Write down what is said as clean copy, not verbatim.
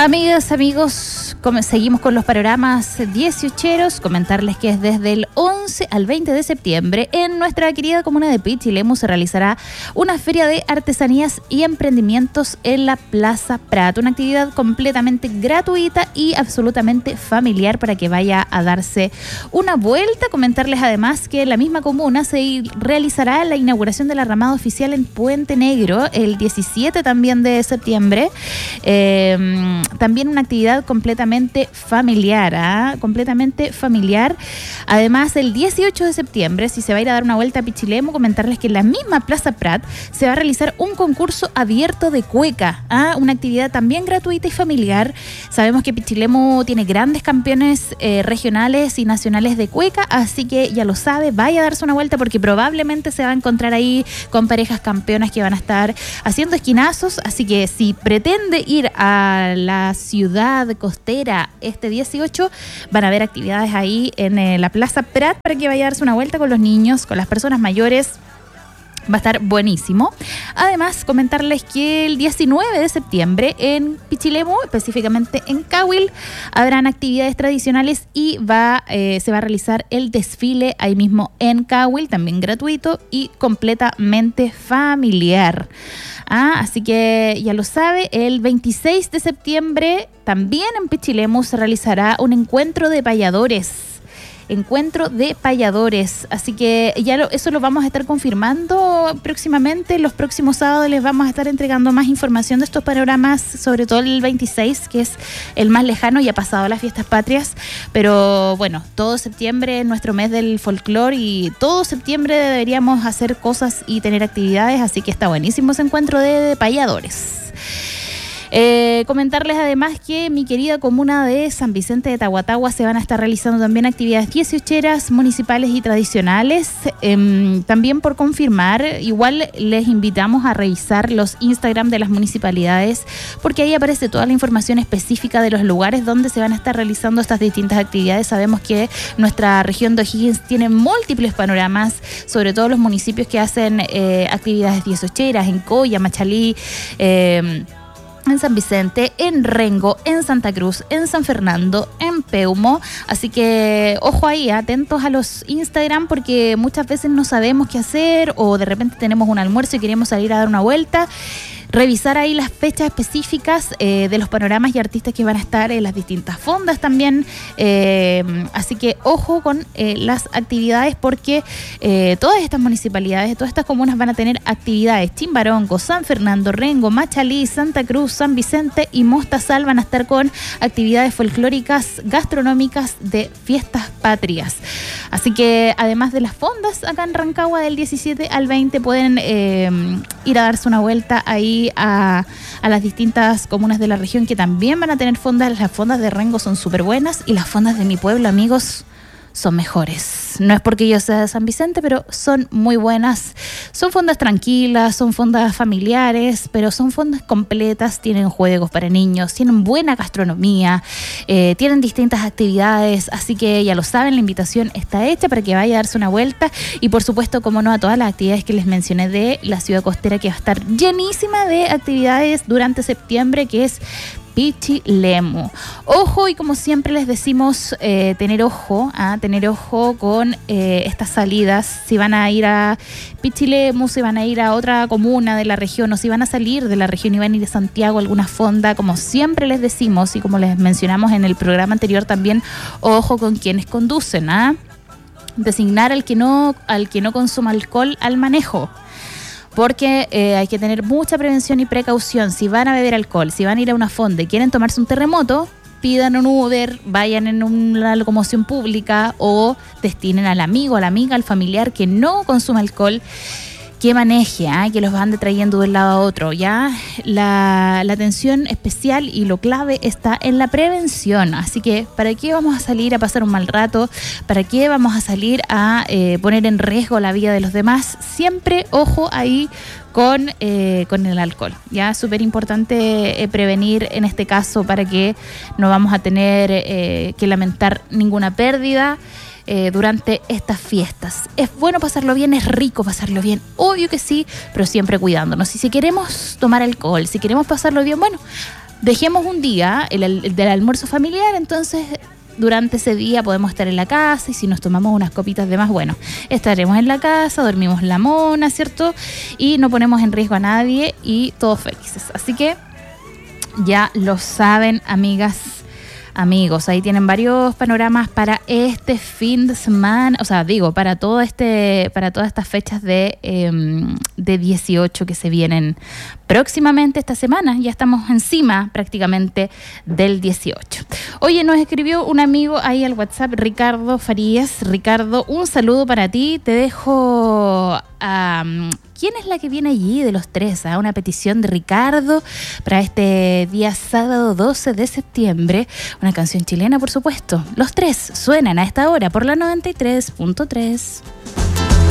Amigas, amigos, seguimos con los panoramas 18eros. Comentarles que es desde el 11 al 20 de septiembre en nuestra querida comuna de Pichilemu se realizará una feria de artesanías y emprendimientos en la Plaza Prat. Una actividad completamente gratuita y absolutamente familiar para que vaya a darse una vuelta. Comentarles además que en la misma comuna se realizará la inauguración de la ramada oficial en Puente Negro el 17 también de septiembre. También una actividad completamente familiar, completamente familiar. Además, el 18 de septiembre, si se va a ir a dar una vuelta a Pichilemu, comentarles que en la misma Plaza Prat se va a realizar un concurso abierto de cueca, una actividad también gratuita y familiar. Sabemos que Pichilemu tiene grandes campeones regionales y nacionales de cueca, así que ya lo sabe, vaya a darse una vuelta porque probablemente se va a encontrar ahí con parejas campeonas que van a estar haciendo esquinazos, así que si pretende ir a la ciudad costera este 18, van a haber actividades ahí en la Plaza Prat para que vaya a darse una vuelta con los niños, con las personas mayores. Va a estar buenísimo. Además, comentarles que el 19 de septiembre en Pichilemu, específicamente en Cahuil, habrán actividades tradicionales y se va a realizar el desfile ahí mismo en Cahuil, también gratuito y completamente familiar. Así que ya lo sabe, el 26 de septiembre también en Pichilemu se realizará un encuentro de payadores. Así que ya eso lo vamos a estar confirmando próximamente. Los próximos sábados les vamos a estar entregando más información de estos panoramas, sobre todo el 26, que es el más lejano, ya pasado las fiestas patrias, pero bueno, todo septiembre es nuestro mes del folclore y todo septiembre deberíamos hacer cosas y tener actividades, así que está buenísimo ese encuentro de payadores. Comentarles además que mi querida comuna de San Vicente de Tahuatahua se van a estar realizando también actividades 18eras municipales y tradicionales. También por confirmar, igual les invitamos a revisar los Instagram de las municipalidades porque ahí aparece toda la información específica de los lugares donde se van a estar realizando estas distintas actividades. Sabemos que nuestra región de O'Higgins tiene múltiples panoramas, sobre todo los municipios que hacen actividades 18eras, en Coya, Machalí, en San Vicente, en Rengo, en Santa Cruz, en San Fernando, en Peumo. Así que ojo ahí, atentos a los Instagram porque muchas veces no sabemos qué hacer o de repente tenemos un almuerzo y queremos salir a dar una vuelta. Revisar ahí las fechas específicas de los panoramas y artistas que van a estar en las distintas fondas también. Así que ojo con las actividades porque todas estas municipalidades, todas estas comunas van a tener actividades. Chimbarongo, San Fernando, Rengo, Machalí, Santa Cruz, San Vicente y Mostazal van a estar con actividades folclóricas, gastronómicas de fiestas patrias. Así que además de las fondas acá en Rancagua del 17 al 20 pueden ir a darse una vuelta ahí a las distintas comunas de la región que también van a tener fondas. Las fondas de Rengo son súper buenas y las fondas de mi pueblo, amigos, son mejores. No es porque yo sea de San Vicente, pero son muy buenas. Son fondas tranquilas, son fondas familiares, pero son fondas completas, tienen juegos para niños, tienen buena gastronomía, tienen distintas actividades, así que ya lo saben, la invitación está hecha para que vaya a darse una vuelta y por supuesto, como no, a todas las actividades que les mencioné de la ciudad costera, que va a estar llenísima de actividades durante septiembre, que es Pichilemu. Ojo, y como siempre les decimos, tener ojo con estas salidas. Si van a ir a Pichilemu, si van a ir a otra comuna de la región o si van a salir de la región y van a ir a Santiago, alguna fonda, como siempre les decimos y como les mencionamos en el programa anterior también, ojo con quienes conducen, designar al que no consuma alcohol al manejo. Porque hay que tener mucha prevención y precaución. Si van a beber alcohol, si van a ir a una fonda y quieren tomarse un terremoto, pidan un Uber, vayan en una locomoción pública o destinen al amigo, a la amiga, al familiar que no consuma alcohol, que maneje, que los van trayendo de un lado a otro. Ya la atención especial y lo clave está en la prevención. Así que, ¿para qué vamos a salir a pasar un mal rato? ¿Para qué vamos a salir a poner en riesgo la vida de los demás? Siempre ojo ahí con el alcohol. Ya súper importante prevenir en este caso para que no vamos a tener que lamentar ninguna pérdida durante estas fiestas. Es bueno pasarlo bien, es rico pasarlo bien, obvio que sí, pero siempre cuidándonos. Y si queremos tomar alcohol, si queremos pasarlo bien, bueno, dejemos un día el del almuerzo familiar, entonces durante ese día podemos estar en la casa y si nos tomamos unas copitas de más, bueno, estaremos en la casa, dormimos la mona, ¿cierto? Y no ponemos en riesgo a nadie y todos felices. Así que ya lo saben, amigas, amigos, ahí tienen varios panoramas para este fin de semana, o sea, digo, para todas estas fechas de 18 que se vienen próximamente esta semana. Ya estamos encima prácticamente del 18. Oye, nos escribió un amigo ahí al WhatsApp, Ricardo Farías. Ricardo, un saludo para ti. Te dejo ¿quién es la que viene allí de los tres? Una petición de Ricardo para este día sábado 12 de septiembre. Una canción chilena, por supuesto. Los tres suenan a esta hora por la 93.3.